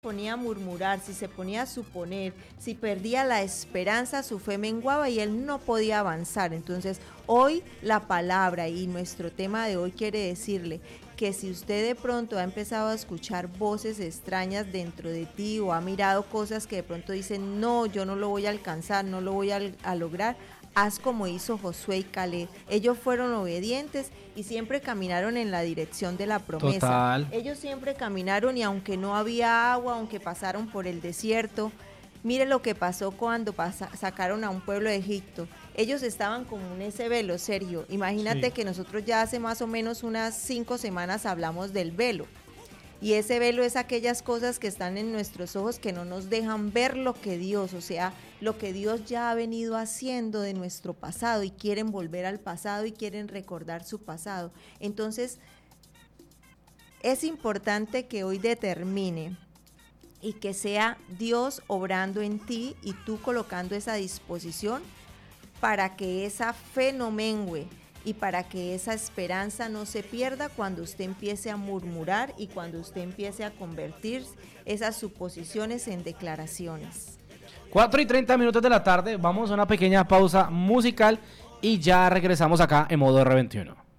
ponía a murmurar, si se ponía a suponer, si perdía la esperanza, su fe menguaba y él no podía avanzar. Entonces, hoy la palabra y nuestro tema de hoy quiere decirle que si usted de pronto ha empezado a escuchar voces extrañas dentro de ti o ha mirado cosas que de pronto dicen, no, yo no lo voy a alcanzar, no lo voy a lograr, haz como hizo Josué y Caleb. Ellos fueron obedientes y siempre caminaron en la dirección de la promesa. Total. Ellos siempre caminaron y aunque no había agua, aunque pasaron por el desierto, mire lo que pasó cuando sacaron a un pueblo de Egipto. Ellos estaban como en ese velo, Sergio. Imagínate Sí. que nosotros ya hace más o menos unas 5 semanas hablamos del velo. Y ese velo es aquellas cosas que están en nuestros ojos que no nos dejan ver lo que Dios, o sea, lo que Dios ya ha venido haciendo de nuestro pasado y quieren volver al pasado y quieren recordar su pasado. Entonces, es importante que hoy determine y que sea Dios obrando en ti y tú colocando esa disposición para que esa fe no mengue y para que esa esperanza no se pierda cuando usted empiece a murmurar y cuando usted empiece a convertir esas suposiciones en declaraciones. 4:30 de la tarde, vamos a una pequeña pausa musical y ya regresamos acá en modo R21.